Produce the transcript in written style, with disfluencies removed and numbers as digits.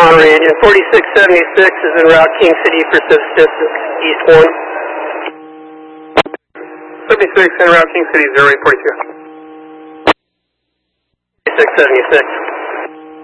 Monterey, and 4676 is en route King City for subsistence, East 1. 76 en route King City, 0842. 4676.